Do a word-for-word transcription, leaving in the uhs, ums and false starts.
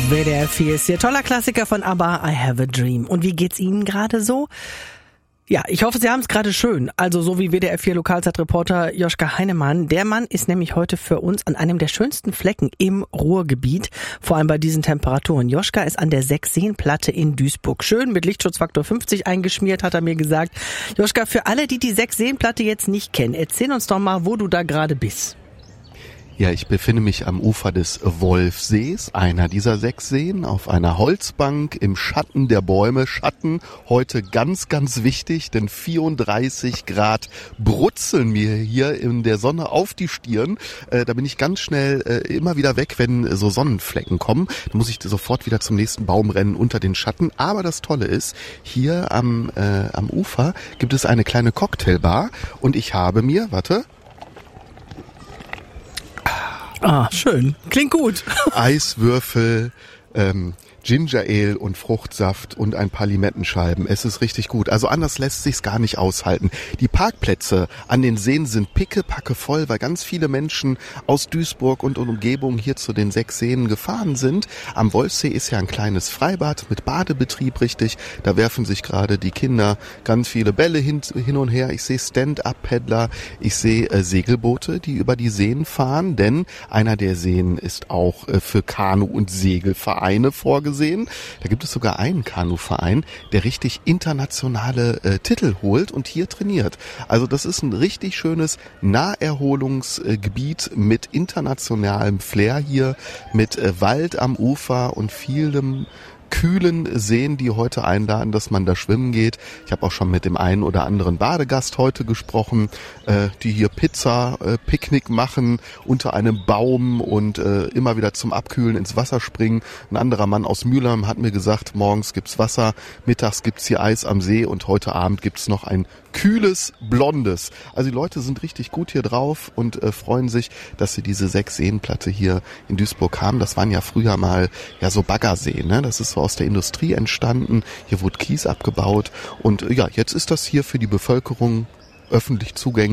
W D R vier ist hier. Toller Klassiker von ABBA, I Have a Dream. Und wie geht's Ihnen gerade so? Ja, ich hoffe, Sie haben es gerade schön. Also so wie W D R vier Lokalzeitreporter Joschka Heinemann. Der Mann ist nämlich heute für uns an einem der schönsten Flecken im Ruhrgebiet. Vor allem bei diesen Temperaturen. Joschka ist an der Sechsseenplatte in Duisburg. Schön mit Lichtschutzfaktor fünfzig eingeschmiert, hat er mir gesagt. Joschka, für alle, die die Sechsseenplatte jetzt nicht kennen, erzähl uns doch mal, wo du da gerade bist. Ja, ich befinde mich am Ufer des Wolfsees, einer dieser sechs Seen, auf einer Holzbank im Schatten der Bäume. Schatten heute ganz, ganz wichtig, denn vierunddreißig Grad brutzeln mir hier in der Sonne auf die Stirn. Äh, da bin ich ganz schnell äh, immer wieder weg, wenn so Sonnenflecken kommen. Da muss ich sofort wieder zum nächsten Baum rennen unter den Schatten. Aber das Tolle ist, hier am, äh, am Ufer gibt es eine kleine Cocktailbar und ich habe mir, warte... Ah, schön. Klingt gut. Eiswürfel, ähm, Ginger Ale und Fruchtsaft und ein paar Limettenscheiben. Es ist richtig gut. Also anders lässt sich's gar nicht aushalten. Die Parkplätze an den Seen sind pickepacke voll, weil ganz viele Menschen aus Duisburg und Umgebung hier zu den sechs Seen gefahren sind. Am Wolfsee ist ja ein kleines Freibad mit Badebetrieb, richtig. Da werfen sich gerade die Kinder ganz viele Bälle hin, hin und her. Ich sehe Stand-Up-Paddler, ich sehe äh, Segelboote, die über die Seen fahren, denn einer der Seen ist auch äh, für Kanu- und Segelvereine vorgesehen. Da gibt es sogar einen Kanuverein, der richtig internationale äh, Titel holt und hier trainiert. Also das ist ein richtig schönes Naherholungsgebiet mit internationalem Flair hier, mit äh, Wald am Ufer und vielem kühlen Seen, die heute einladen, dass man da schwimmen geht. Ich habe auch schon mit dem einen oder anderen Badegast heute gesprochen, äh, die hier Pizza, äh, Picknick machen unter einem Baum und äh, immer wieder zum Abkühlen ins Wasser springen. Ein anderer Mann aus Mülheim hat mir gesagt, morgens gibt's Wasser, mittags gibt's hier Eis am See und heute Abend gibt's noch ein kühles Blondes. Also die Leute sind richtig gut hier drauf und äh, freuen sich, dass sie diese Sechs-Seen-Platte hier in Duisburg haben. Das waren ja früher mal ja so Baggerseen, ne? Das ist so aus der Industrie entstanden. Hier wurde Kies abgebaut und äh, ja, jetzt ist das hier für die Bevölkerung öffentlich zugänglich.